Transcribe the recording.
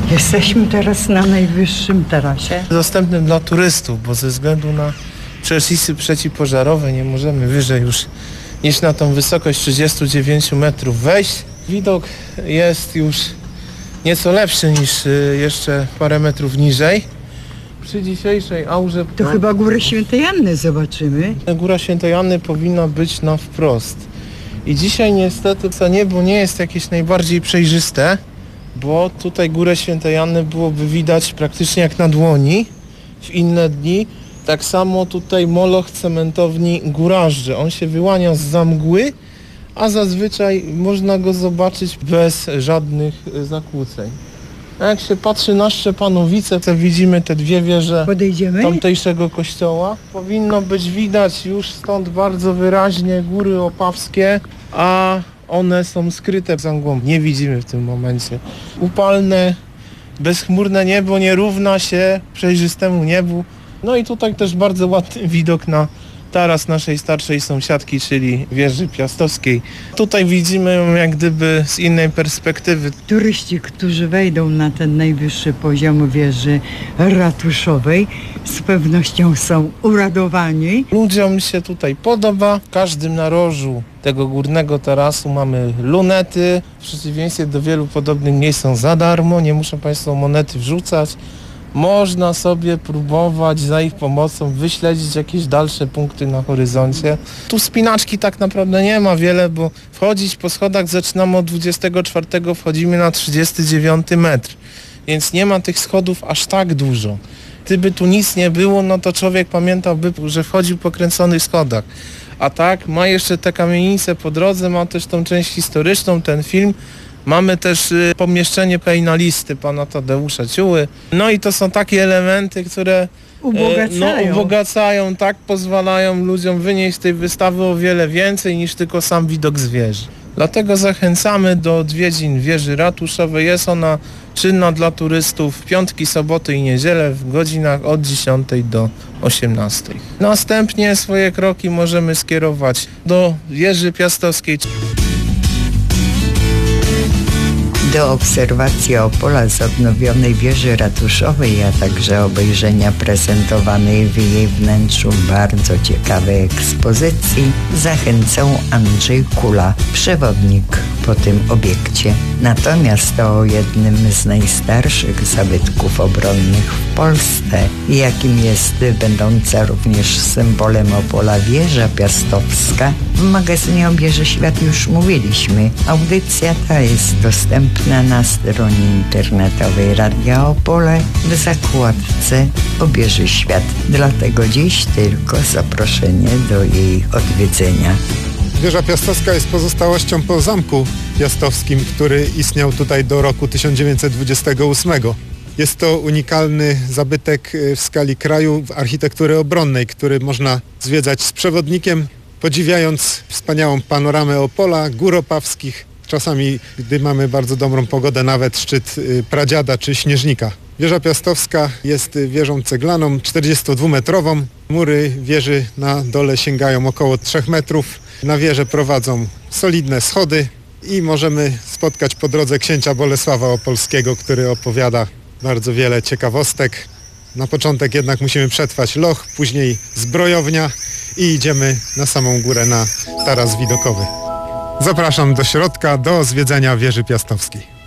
Jesteśmy teraz na najwyższym tarasie. Dostępnym dla turystów, bo ze względu na przepisy przeciwpożarowe nie możemy wyżej już niż na tą wysokość 39 metrów wejść. Widok jest już nieco lepszy niż jeszcze parę metrów niżej. Przy dzisiejszej aurze... To chyba Górę Świętej Anny zobaczymy. Góra Świętej Anny powinna być na wprost. I dzisiaj niestety to niebo nie jest jakieś najbardziej przejrzyste, bo tutaj Górę Świętej Anny byłoby widać praktycznie jak na dłoni w inne dni. Tak samo tutaj moloch cementowni Górażdży. On się wyłania zza mgły, a zazwyczaj można go zobaczyć bez żadnych zakłóceń. A jak się patrzy na Szczepanowice, to widzimy te dwie wieże tamtejszego kościoła. Powinno być widać już stąd bardzo wyraźnie góry opawskie, a one są skryte za mgłą. Nie widzimy w tym momencie. Upalne, bezchmurne niebo nie równa się przejrzystemu niebu. No i tutaj też bardzo ładny widok na taras naszej starszej sąsiadki, czyli wieży Piastowskiej. Tutaj widzimy ją jak gdyby z innej perspektywy. Turyści, którzy wejdą na ten najwyższy poziom wieży ratuszowej, z pewnością są uradowani. Ludziom się tutaj podoba. W każdym narożu tego górnego tarasu mamy lunety. W przeciwieństwie do wielu podobnych miejsc są za darmo, nie muszą Państwo monety wrzucać. Można sobie próbować za ich pomocą wyśledzić jakieś dalsze punkty na horyzoncie. Tu wspinaczki tak naprawdę nie ma wiele, bo wchodzić po schodach zaczynamy od 24, wchodzimy na 39 metr, więc nie ma tych schodów aż tak dużo. Gdyby tu nic nie było, no to człowiek pamiętałby, że wchodził po kręconych schodach. A tak, ma jeszcze te kamienice po drodze, ma też tą część historyczną, ten film. Mamy też pomieszczenie pejnalisty pana Tadeusza Ciuły. No i to są takie elementy, które ubogacają, tak, pozwalają ludziom wynieść z tej wystawy o wiele więcej niż tylko sam widok z wieży. Dlatego zachęcamy do odwiedzin wieży ratuszowej. Jest ona czynna dla turystów w piątki, soboty i niedzielę w godzinach od 10 do 18. Następnie swoje kroki możemy skierować do wieży Piastowskiej. Do obserwacji Opola z odnowionej wieży ratuszowej, a także obejrzenia prezentowanej w jej wnętrzu bardzo ciekawej ekspozycji zachęcał Andrzej Kula, przewodnik po tym obiekcie. Natomiast o jednym z najstarszych zabytków obronnych w Polsce, jakim jest będąca również symbolem Opola wieża Piastowska, w magazynie o Bierze Świat już mówiliśmy. Audycja ta jest dostępna na stronie internetowej Radia Opole w zakładce o Bierze Świat. Dlatego dziś tylko zaproszenie do jej odwiedzenia. Wieża Piastowska jest pozostałością po Zamku Piastowskim, który istniał tutaj do roku 1928. Jest to unikalny zabytek w skali kraju architektury obronnej, który można zwiedzać z przewodnikiem, podziwiając wspaniałą panoramę Opola, gór opawskich, czasami, gdy mamy bardzo dobrą pogodę, nawet szczyt Pradziada czy Śnieżnika. Wieża Piastowska jest wieżą ceglaną, 42-metrową. Mury wieży na dole sięgają około 3 metrów. Na wieżę prowadzą solidne schody i możemy spotkać po drodze księcia Bolesława Opolskiego, który opowiada bardzo wiele ciekawostek. Na początek jednak musimy przetrwać loch, później zbrojownia i idziemy na samą górę na taras widokowy. Zapraszam do środka, do zwiedzenia wieży Piastowskiej.